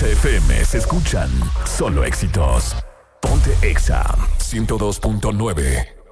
Exa FM se escuchan solo éxitos. Ponte Exa 102.9.